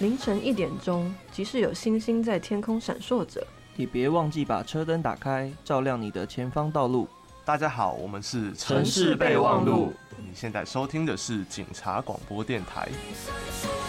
凌晨1点钟，即使有星星在天空闪烁着， 也别忘记把车灯打开，照亮你的前方道路。 大家好，我们是城市备忘录。 你现在收听的是警察广播电台。